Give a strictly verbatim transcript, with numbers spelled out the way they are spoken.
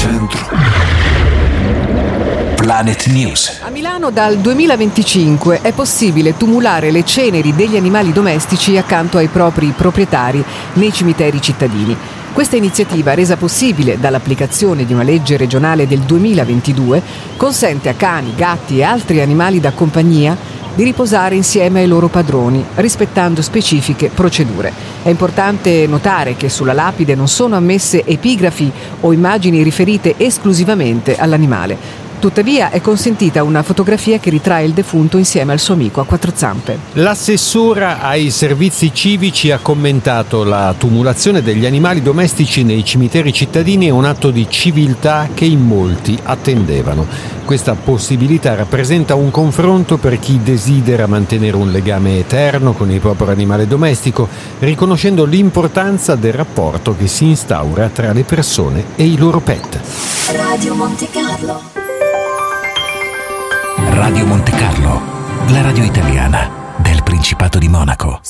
centro. Planet News. A Milano dal duemilaventicinque è possibile tumulare le ceneri degli animali domestici accanto ai propri proprietari nei cimiteri cittadini. Questa iniziativa, resa possibile dall'applicazione di una legge regionale del duemilaventidue, consente a cani, gatti e altri animali da compagnia di riposare insieme ai loro padroni, rispettando specifiche procedure. È importante notare che sulla lapide non sono ammesse epigrafi o immagini riferite esclusivamente all'animale. Tuttavia è consentita una fotografia che ritrae il defunto insieme al suo amico a quattro zampe. L'assessora ai servizi civici ha commentato la tumulazione degli animali domestici nei cimiteri cittadini è un atto di civiltà che in molti attendevano. Questa possibilità rappresenta un confronto per chi desidera mantenere un legame eterno con il proprio animale domestico, riconoscendo l'importanza del rapporto che si instaura tra le persone e i loro pet. Radio Monte Carlo. Radio Monte Carlo, la radio italiana del Principato di Monaco.